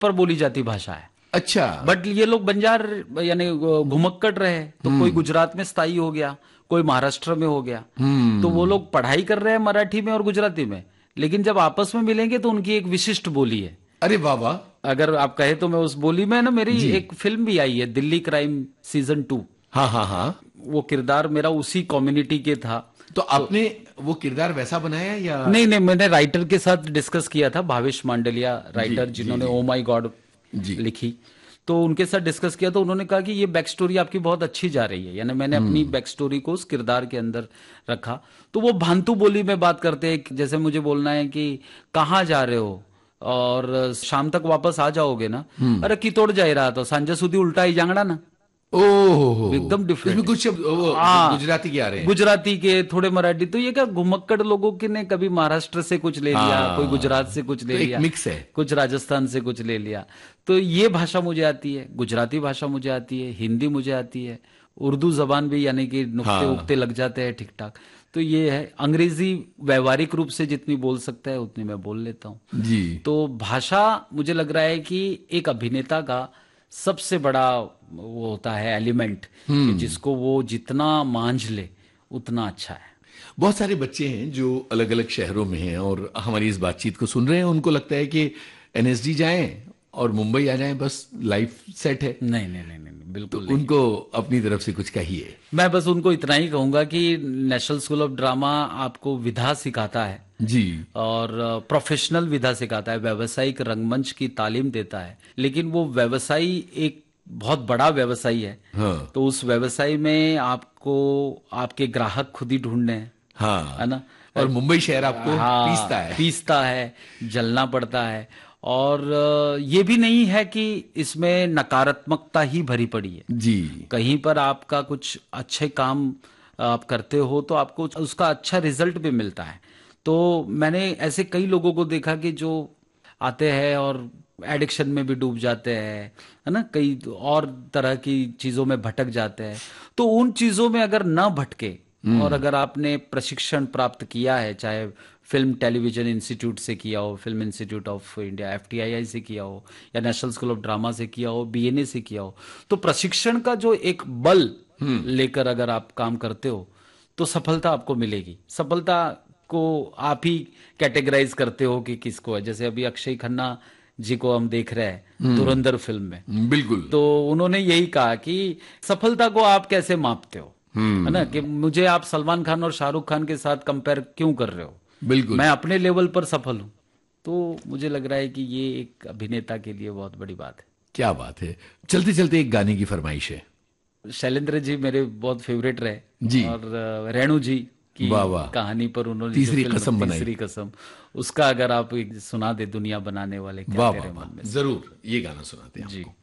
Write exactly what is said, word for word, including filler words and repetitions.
पर बोली जाती भाषा है। अच्छा। बट ये लोग बंजार यानी घुमक्कड़ रहे, तो कोई गुजरात में स्थायी हो गया, कोई महाराष्ट्र में हो गया, तो वो लोग पढ़ाई कर रहे हैं मराठी में और गुजराती में, लेकिन जब आपस में मिलेंगे तो उनकी एक विशिष्ट बोली है। अरे वाह वाह। अगर आप कहे तो मैं उस बोली में ना, मेरी जी। एक फिल्म भी आई है दिल्ली क्राइम सीजन टू। हाँ हाँ हाँ। वो किरदार मेरा उसी कम्युनिटी के था। तो आपने वो किरदार वैसा बनाया या? नहीं नहीं, मैंने राइटर के साथ डिस्कस किया था, भावेश मांडलिया राइटर, जी, जिन्होंने जी, ओ माई गॉड जी। लिखी, तो उनके साथ डिस्कस किया तो उन्होंने कहा कि ये बैक स्टोरी आपकी बहुत अच्छी जा रही है, यानी मैंने अपनी बैक स्टोरी को उस किरदार के अंदर रखा। तो वो भांतु बोली में बात करते हैं, जैसे मुझे बोलना है कि कहाँ जा रहे हो और शाम तक वापस आ जाओगे ना, अरे कितोड़ जा रहा तो सांझे सुधी उल्टा ही जांगड़ा ना। ओह, एकदम डिफरेंट। इसमें कुछ वो हाँ, गुजराती के आ रहे हैं। गुजराती के, थोड़े मराठी। तो ये क्या घुमक्कड़ लोगों के ने कभी महाराष्ट्र से कुछ ले लिया, हाँ, कोई गुजरात से कुछ ले तो एक लिया, मिक्स है। कुछ राजस्थान से कुछ ले लिया। तो ये भाषा मुझे आती है, गुजराती भाषा मुझे आती है, हिंदी मुझे आती है, उर्दू जबान भी यानी कि नुक्ते हाँ। उक्ते लग जाते हैं ठीक ठाक। तो ये है, अंग्रेजी व्यवहारिक रूप से जितनी बोल सकता है उतनी मैं बोल लेता हूँ। जी। तो भाषा मुझे लग रहा है कि एक अभिनेता का सबसे बड़ा वो होता है एलिमेंट, कि जिसको वो जितना मांझ ले उतना अच्छा है। बहुत सारे बच्चे हैं जो अलग अलग शहरों में हैं और हमारी इस बातचीत को सुन रहे हैं, उनको लगता है कि एनएसडी जाएं और मुंबई आ जाएं, बस लाइफ सेट है। नहीं नहीं नहीं नहीं, बिल्कुल तो नहीं। उनको अपनी तरफ से कुछ कहिए। मैं बस उनको इतना ही कहूंगा कि नेशनल स्कूल ऑफ ड्रामा आपको विधा सिखाता है जी। और प्रोफेशनल विधा सिखाता है, व्यावसायिक रंगमंच की तालीम देता है, लेकिन वो व्यवसायी एक बहुत बड़ा व्यवसायी है। हाँ तो उस व्यवसाय में आपको आपके ग्राहक खुद ही ढूंढने हैं, हाँ, है ना। और मुंबई शहर आपको हाँ, पीसता है पीसता है, जलना पड़ता है। और ये भी नहीं है कि इसमें नकारात्मकता ही भरी पड़ी है। जी। कहीं पर आपका कुछ अच्छे काम आप करते हो तो आपको उसका अच्छा रिजल्ट भी मिलता है। तो मैंने ऐसे कई लोगों को देखा कि जो आते हैं और एडिक्शन में भी डूब जाते हैं, है ना, कई और तरह की चीजों में भटक जाते हैं। तो उन चीजों में अगर ना भटके और अगर आपने प्रशिक्षण प्राप्त किया है, चाहे फिल्म टेलीविजन इंस्टीट्यूट से किया हो, film institute of India FTII से किया हो, या नेशनल स्कूल ऑफ ड्रामा से किया हो, बीएनए से किया हो, तो प्रशिक्षण का जो एक बल लेकर अगर आप काम करते हो तो सफलता आपको मिलेगी। सफलता को आप ही कैटेगराइज करते हो कि किसको है। जैसे अभी अक्षय खन्ना जी को हम देख रहे हैं धुरंधर फिल्म में, बिल्कुल। तो उन्होंने यही कहा कि सफलता को आप कैसे मापते हो, है ना, कि मुझे आप सलमान खान और शाहरुख खान के साथ कंपेयर क्यों कर रहे हो, बिल्कुल। मैं अपने लेवल पर सफल हूं। तो मुझे लग रहा है कि ये एक अभिनेता के लिए बहुत बड़ी बात है। क्या बात है। चलते चलते एक गाने की फरमाइश है। शैलेंद्र जी मेरे बहुत फेवरेट रहे जी। और रेणु जी की वाह वाह। कहानी पर उन्होंने तीसरी जो फिल्म कसम बनाई। तीसरी कसम, उसका अगर आप एक सुना दे, दुनिया बनाने वाले क्या वाह तेरे वाह मन में। जरूर, ये गाना सुनाते हैं जी। आपको।